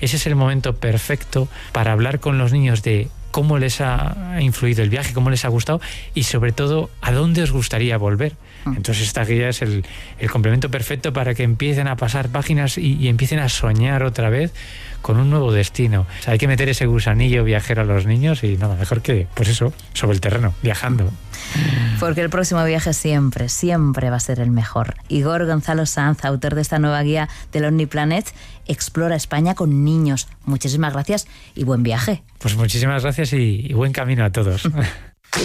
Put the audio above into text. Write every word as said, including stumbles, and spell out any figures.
ese es el momento perfecto para hablar con los niños de cómo les ha influido el viaje, cómo les ha gustado y sobre todo a dónde os gustaría volver. Entonces esta guía es el, el complemento perfecto para que empiecen a pasar páginas y, y empiecen a soñar otra vez con un nuevo destino. O sea, hay que meter ese gusanillo viajero a los niños y nada mejor que, pues eso, sobre el terreno, viajando. Porque el próximo viaje siempre, siempre va a ser el mejor. Igor Gonzalo Sanz, autor de esta nueva guía del Omniplanet, explora España con niños. Muchísimas gracias y buen viaje. Pues muchísimas gracias y, y buen camino a todos.